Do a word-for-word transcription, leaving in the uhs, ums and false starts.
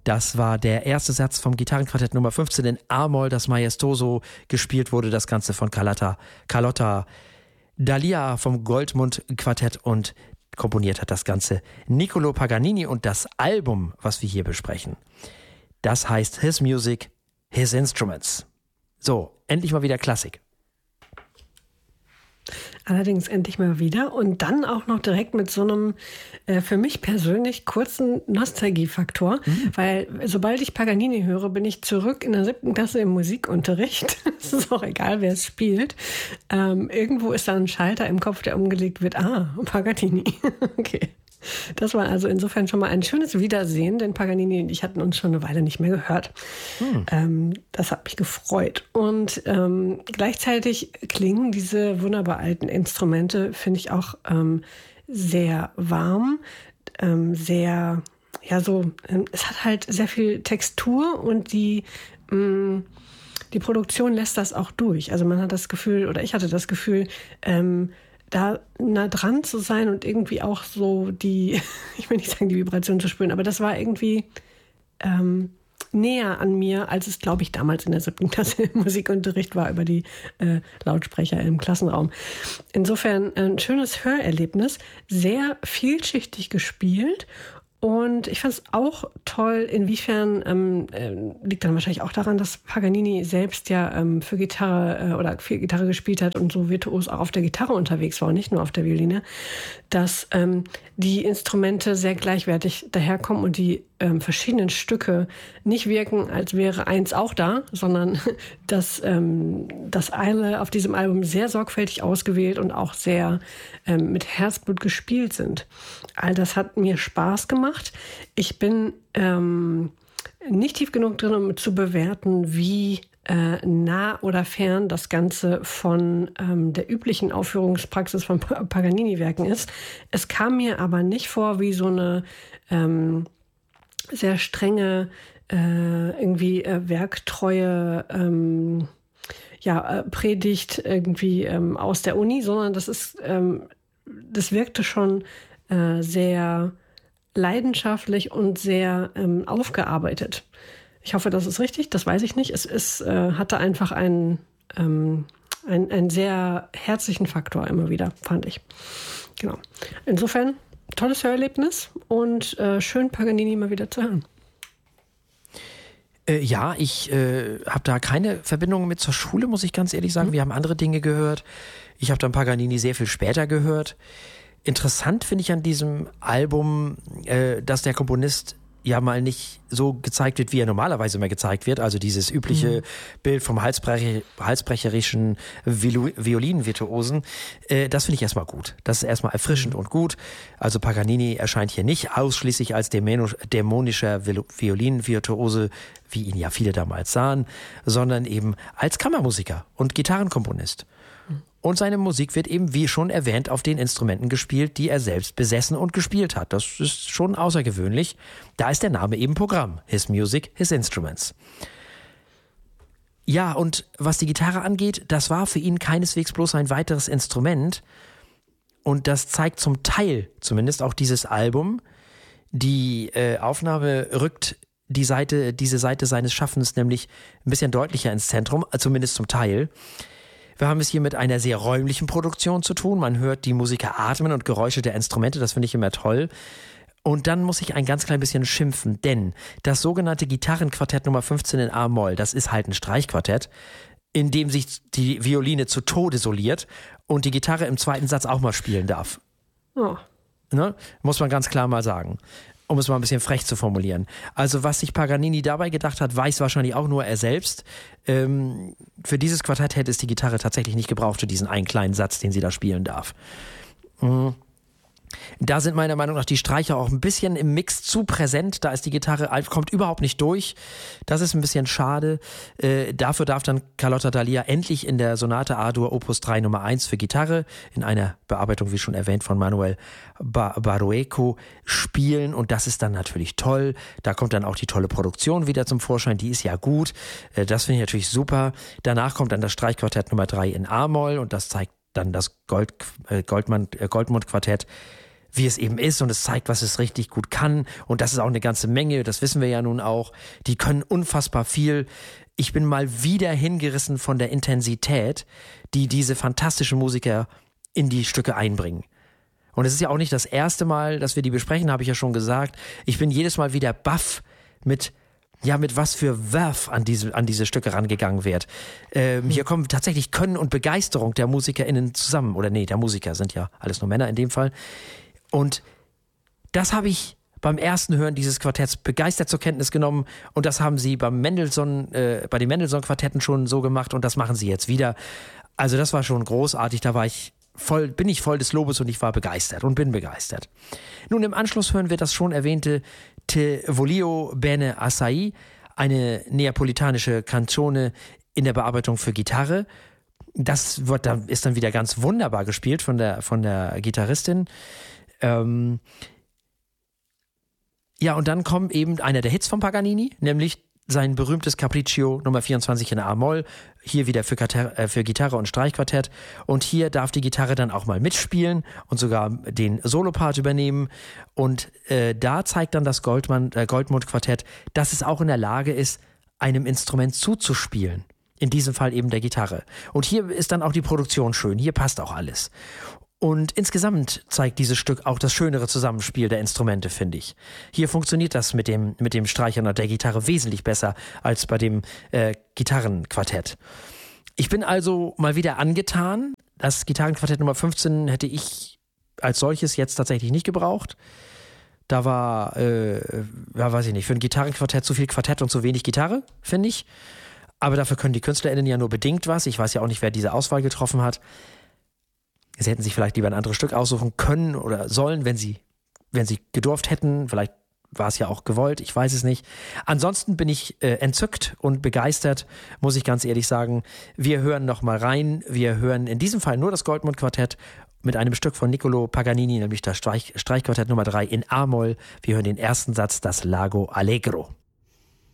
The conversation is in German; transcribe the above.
Das war der erste Satz vom Gitarrenquartett Nummer fünfzehn in A-Moll, das maestoso gespielt wurde, das Ganze von Carlotta, Carlotta Dalia vom Goldmund-Quartett, und komponiert hat das Ganze Niccolò Paganini, und das Album, was wir hier besprechen, das heißt His Music, His Instruments. So, endlich mal wieder Klassik. Allerdings endlich mal wieder, und dann auch noch direkt mit so einem äh, für mich persönlich kurzen Nostalgiefaktor, mhm. weil sobald ich Paganini höre, bin ich zurück in der siebten Klasse im Musikunterricht. Es ist auch egal, wer es spielt. Ähm, irgendwo ist da ein Schalter im Kopf, der umgelegt wird. Ah, Paganini. Okay. Das war also insofern schon mal ein schönes Wiedersehen, denn Paganini und ich hatten uns schon eine Weile nicht mehr gehört. Hm. Ähm, das hat mich gefreut. Und ähm, gleichzeitig klingen diese wunderbar alten Instrumente, finde ich, auch ähm, sehr warm, ähm, sehr, ja so, ähm, es hat halt sehr viel Textur, und die mh, die Produktion lässt das auch durch. Also man hat das Gefühl, oder ich hatte das Gefühl, ähm, da nah dran zu sein und irgendwie auch so die, ich will nicht sagen, die Vibration zu spüren, aber das war irgendwie ähm, näher an mir, als es, glaube ich, damals in der siebten Klasse im Musikunterricht war, über die äh, Lautsprecher im Klassenraum. Insofern ein schönes Hörerlebnis, sehr vielschichtig gespielt. Und ich fand es auch toll, inwiefern, ähm, äh, liegt dann wahrscheinlich auch daran, dass Paganini selbst ja ähm, für Gitarre äh, oder viel Gitarre gespielt hat und so virtuos auch auf der Gitarre unterwegs war und nicht nur auf der Violine, dass ähm, die Instrumente sehr gleichwertig daherkommen und die ähm, verschiedenen Stücke nicht wirken, als wäre eins auch da, sondern dass, ähm, dass alle auf diesem Album sehr sorgfältig ausgewählt und auch sehr ähm, mit Herzblut gespielt sind. All das hat mir Spaß gemacht. Ich bin ähm, nicht tief genug drin, um zu bewerten, wie äh, nah oder fern das Ganze von ähm, der üblichen Aufführungspraxis von Paganini-Werken ist. Es kam mir aber nicht vor wie so eine ähm, sehr strenge, äh, irgendwie äh, werktreue ähm, ja, äh, Predigt irgendwie ähm, aus der Uni, sondern das ist, ähm, das wirkte schon äh, sehr leidenschaftlich und sehr ähm, aufgearbeitet. Ich hoffe, das ist richtig, das weiß ich nicht. Es ist, äh, hatte einfach einen, ähm, einen, einen sehr herzlichen Faktor immer wieder, fand ich. Genau. Insofern, tolles Hörerlebnis und äh, schön, Paganini mal wieder zu hören. Äh, ja, ich äh, habe da keine Verbindung mit zur Schule, muss ich ganz ehrlich sagen. Mhm. Wir haben andere Dinge gehört. Ich habe dann Paganini sehr viel später gehört. Interessant finde ich an diesem Album, äh, dass der Komponist ja mal nicht so gezeigt wird, wie er normalerweise immer gezeigt wird. Also dieses übliche mhm. Bild vom Halsbrecher, halsbrecherischen Viol- Violinvirtuosen. Äh, das finde ich erstmal gut. Das ist erstmal erfrischend mhm. und gut. Also Paganini erscheint hier nicht ausschließlich als dämonisch, dämonischer Violinvirtuose, wie ihn ja viele damals sahen, sondern eben als Kammermusiker und Gitarrenkomponist. Und seine Musik wird eben, wie schon erwähnt, auf den Instrumenten gespielt, die er selbst besessen und gespielt hat. Das ist schon außergewöhnlich. Da ist der Name eben Programm. His Music, His Instruments. Ja, und was die Gitarre angeht, das war für ihn keineswegs bloß ein weiteres Instrument. Und das zeigt zum Teil zumindest auch dieses Album. Die äh, Aufnahme rückt die Seite, diese Seite seines Schaffens nämlich ein bisschen deutlicher ins Zentrum, zumindest zum Teil. Wir haben es hier mit einer sehr räumlichen Produktion zu tun. Man hört die Musiker atmen und Geräusche der Instrumente. Das finde ich immer toll. Und dann muss ich ein ganz klein bisschen schimpfen, denn das sogenannte Gitarrenquartett Nummer fünfzehn in A-Moll, das ist halt ein Streichquartett, in dem sich die Violine zu Tode soliert und die Gitarre im zweiten Satz auch mal spielen darf. Oh. Ne? Muss man ganz klar mal sagen. Um es mal ein bisschen frech zu formulieren. Also was sich Paganini dabei gedacht hat, weiß wahrscheinlich auch nur er selbst. Ähm, für dieses Quartett hätte es die Gitarre tatsächlich nicht gebraucht, für diesen einen kleinen Satz, den sie da spielen darf. Mhm. Da sind meiner Meinung nach die Streicher auch ein bisschen im Mix zu präsent. Da ist die Gitarre, kommt überhaupt nicht durch. Das ist ein bisschen schade. Äh, dafür darf dann Carlotta Dalia endlich in der Sonate A-Dur Opus drei Nummer eins für Gitarre in einer Bearbeitung, wie schon erwähnt, von Manuel ba- Barrueco spielen. Und das ist dann natürlich toll. Da kommt dann auch die tolle Produktion wieder zum Vorschein. Die ist ja gut. Äh, das finde ich natürlich super. Danach kommt dann das Streichquartett Nummer drei in A-Moll und das zeigt dann das Gold, äh, Goldmann, äh, Goldmund-Quartett wie es eben ist und es zeigt, was es richtig gut kann und das ist auch eine ganze Menge, das wissen wir ja nun auch. Die können unfassbar viel. Ich bin mal wieder hingerissen von der Intensität, die diese fantastischen Musiker in die Stücke einbringen. Und es ist ja auch nicht das erste Mal, dass wir die besprechen, habe ich ja schon gesagt. Ich bin jedes Mal wieder baff mit, ja, mit was für Werf an diese, an diese Stücke rangegangen wird. Ähm, mhm. Hier kommen tatsächlich Können und Begeisterung der MusikerInnen zusammen. Oder nee, der Musiker sind ja alles nur Männer in dem Fall. Und das habe ich beim ersten Hören dieses Quartetts begeistert zur Kenntnis genommen. Und das haben sie beim Mendelssohn, äh, bei den Mendelssohn-Quartetten schon so gemacht und das machen sie jetzt wieder. Also das war schon großartig, da war ich voll, bin ich voll des Lobes und ich war begeistert und bin begeistert. Nun im Anschluss hören wir das schon erwähnte Te Voglio bene assai, eine neapolitanische Canzone in der Bearbeitung für Gitarre. Das wird dann, ist dann wieder ganz wunderbar gespielt von der, von der Gitarristin. Ähm ja, und dann kommt eben einer der Hits von Paganini, nämlich sein berühmtes Capriccio Nummer vierundzwanzig in A-Moll, hier wieder für, Gitarre, äh, für Gitarre und Streichquartett. Und hier darf die Gitarre dann auch mal mitspielen und sogar den Solopart übernehmen. Und äh, da zeigt dann das Goldmann, äh, Goldmund-Quartett, dass es auch in der Lage ist, einem Instrument zuzuspielen. In diesem Fall eben der Gitarre. Und hier ist dann auch die Produktion schön. Hier passt auch alles. Und insgesamt zeigt dieses Stück auch das schönere Zusammenspiel der Instrumente, finde ich. Hier funktioniert das mit dem, mit dem Streichern und der Gitarre wesentlich besser als bei dem äh, Gitarrenquartett. Ich bin also mal wieder angetan. Das Gitarrenquartett Nummer fünfzehn hätte ich als solches jetzt tatsächlich nicht gebraucht. Da war, äh, ja, weiß ich nicht, für ein Gitarrenquartett zu viel Quartett und zu wenig Gitarre, finde ich. Aber dafür können die KünstlerInnen ja nur bedingt was. Ich weiß ja auch nicht, wer diese Auswahl getroffen hat. Sie hätten sich vielleicht lieber ein anderes Stück aussuchen können oder sollen, wenn sie, wenn sie gedurft hätten. Vielleicht war es ja auch gewollt, ich weiß es nicht. Ansonsten bin ich äh, entzückt und begeistert, muss ich ganz ehrlich sagen. Wir hören noch mal rein. Wir hören in diesem Fall nur das Goldmund-Quartett mit einem Stück von Niccolò Paganini, nämlich das Streich, Streichquartett Nummer drei in A-Moll. Wir hören den ersten Satz, das Lago Allegro.